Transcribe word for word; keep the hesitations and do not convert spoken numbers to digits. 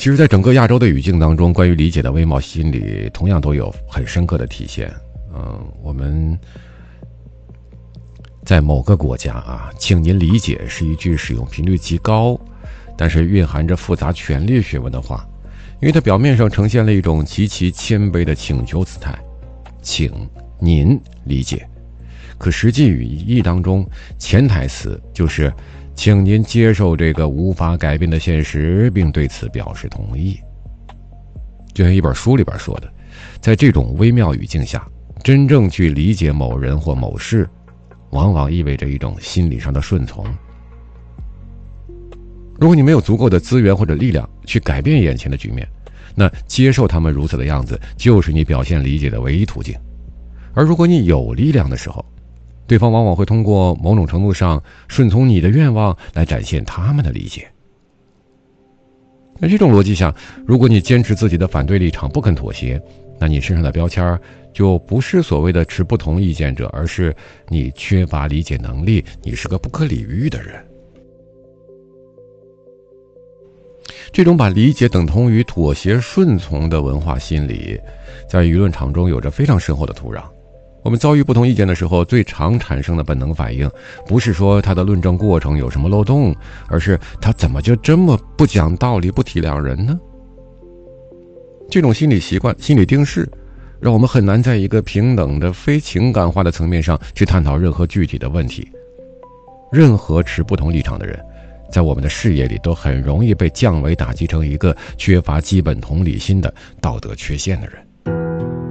其实在整个亚洲的语境当中，关于理解的微貌心理同样都有很深刻的体现。嗯，我们在某个国家啊，请您理解是一句使用频率极高，但是蕴含着复杂权力学问的话，因为它表面上呈现了一种极其谦卑的请求姿态，请您理解，可实际语义当中，潜台词就是请您接受这个无法改变的现实，并对此表示同意。就像一本书里边说的，在这种微妙语境下，真正去理解某人或某事，往往意味着一种心理上的顺从。如果你没有足够的资源或者力量去改变眼前的局面，那接受他们如此的样子，就是你表现理解的唯一途径。而如果你有力量的时候，对方往往会通过某种程度上顺从你的愿望来展现他们的理解。在这种逻辑下，如果你坚持自己的反对立场，不肯妥协，那你身上的标签就不是所谓的持不同意见者，而是你缺乏理解能力，你是个不可理喻的人。这种把理解等同于妥协顺从的文化心理，在舆论场中有着非常深厚的土壤。我们遭遇不同意见的时候，最常产生的本能反应，不是说他的论证过程有什么漏洞，而是他怎么就这么不讲道理、不体谅人呢？这种心理习惯、心理定式，让我们很难在一个平等的、非情感化的层面上去探讨任何具体的问题。任何持不同立场的人，在我们的视野里都很容易被降维打击成一个缺乏基本同理心的道德缺陷的人。